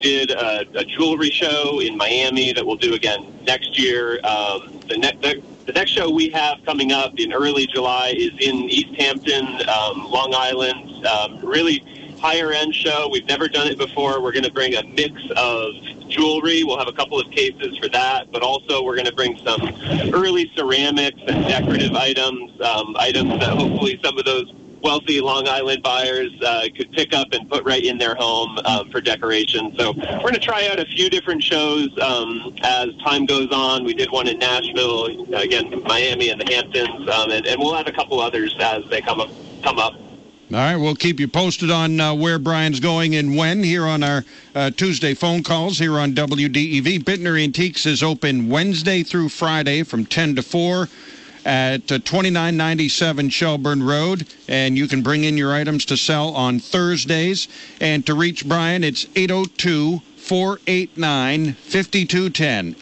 did a jewelry show in Miami that we'll do again next year. The next show we have coming up in early July is in East Hampton, Long Island. Really higher-end show. We've never done it before. We're going to bring a mix of jewelry. We'll have a couple of cases for that, but also we're going to bring some early ceramics and decorative items, items that hopefully some of those wealthy Long Island buyers could pick up and put right in their home for decoration. So we're going to try out a few different shows as time goes on. We did one in Nashville, again, Miami and the Hamptons, and we'll have a couple others as they come up. All right, we'll keep you posted on where Brian's going and when here on our Tuesday phone calls here on WDEV. Bittner Antiques is open Wednesday through Friday from 10 to 4 at 2997 Shelburne Road, and you can bring in your items to sell on Thursdays. And to reach Brian, it's 802-489-5210,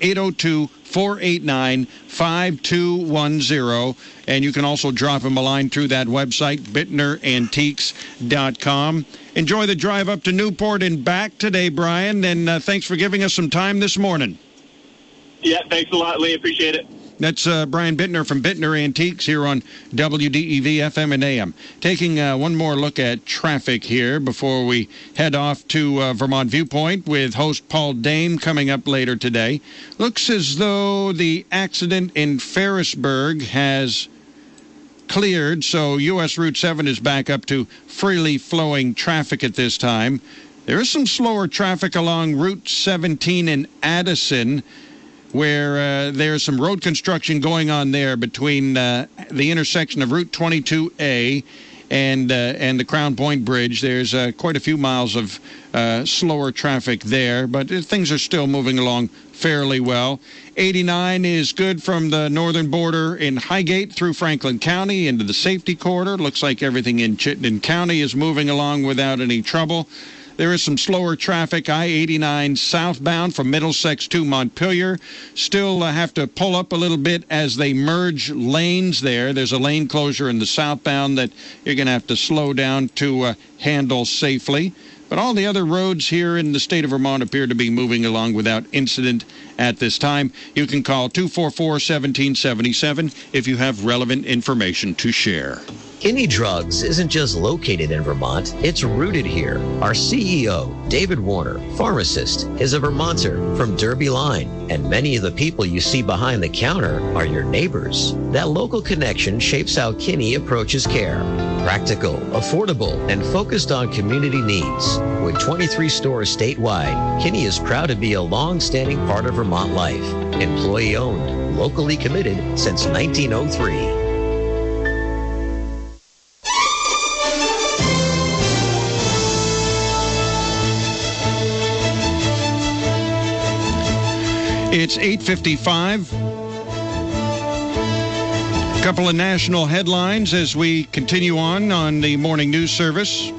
802-489-5210. And you can also drop him a line through that website, bittnerantiques.com. Enjoy the drive up to Newport and back today, Brian, and thanks for giving us some time this morning. Yeah, thanks a lot, Lee. Appreciate it. That's Brian Bittner from Bittner Antiques here on WDEV FM and AM. Taking one more look at traffic here before we head off to Vermont Viewpoint with host Paul Dame coming up later today. Looks as though the accident in Ferrisburg has cleared, so U.S. Route 7 is back up to freely flowing traffic at this time. There is some slower traffic along Route 17 in Addison, where there's some road construction going on there between the intersection of Route 22A and the Crown Point Bridge. There's quite a few miles of slower traffic there, but things are still moving along fairly well. 89 is good from the northern border in Highgate through Franklin County into the safety corridor. Looks like everything in Chittenden County is moving along without any trouble. There is some slower traffic, I-89 southbound from Middlesex to Montpelier. Still have to pull up a little bit as they merge lanes there. There's a lane closure in the southbound that you're going to have to slow down to handle safely. But all the other roads here in the state of Vermont appear to be moving along without incident at this time. You can call 244-1777 if you have relevant information to share. Kinney Drugs isn't just located in Vermont, it's rooted here. Our CEO, David Warner, pharmacist, is a Vermonter from Derby Line, and many of the people you see behind the counter are your neighbors. That local connection shapes how Kinney approaches care. Practical, affordable, and focused on community needs. With 23 stores statewide, Kinney is proud to be a long-standing part of Vermont life. Employee-owned, locally committed since 1903. It's 8:55. A couple of national headlines as we continue on the morning news service.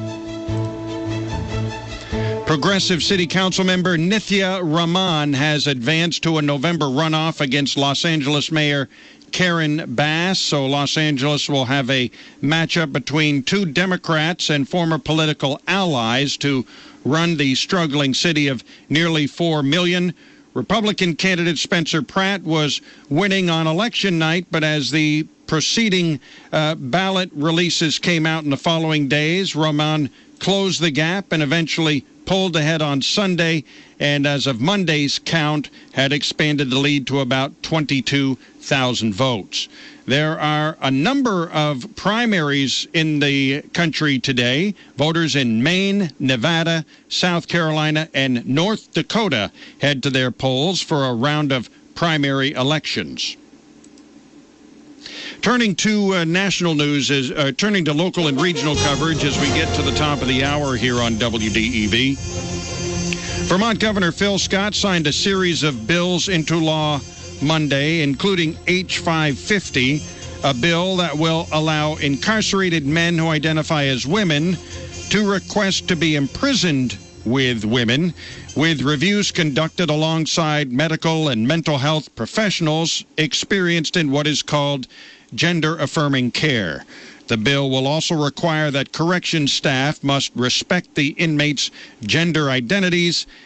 Progressive City Council member Nithya Raman has advanced to a November runoff against Los Angeles Mayor Karen Bass. So Los Angeles will have a matchup between two Democrats and former political allies to run the struggling city of nearly 4 million. Republican candidate Spencer Pratt was winning on election night, but as the preceding ballot releases came out in the following days, Raman closed the gap and eventually pulled ahead on Sunday, and as of Monday's count, had expanded the lead to about 22,000 votes. There are a number of primaries in the country today. Voters in Maine, Nevada, South Carolina, and North Dakota head to their polls for a round of primary elections. Turning to national news, turning to local and regional coverage as we get to the top of the hour here on WDEV. Vermont Governor Phil Scott signed a series of bills into law Monday, including H-550, a bill that will allow incarcerated men who identify as women to request to be imprisoned with women, with reviews conducted alongside medical and mental health professionals experienced in what is called gender-affirming care. The bill will also require that corrections staff must respect the inmates' gender identities